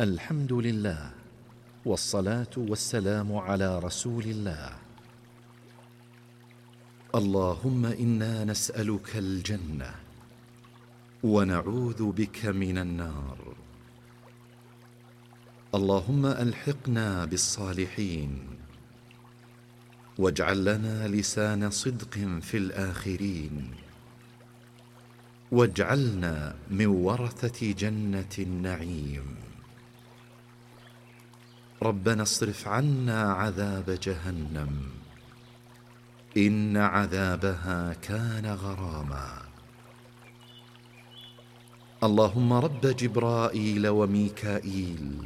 الحمد لله، والصلاة والسلام على رسول الله. اللهم إنا نسألك الجنة ونعوذ بك من النار. اللهم ألحقنا بالصالحين، واجعل لنا لسان صدق في الآخرين، واجعلنا من ورثة جنة النعيم. ربنا اصرف عنا عذاب جهنم، إن عذابها كان غراما. اللهم رب جبرائيل وميكائيل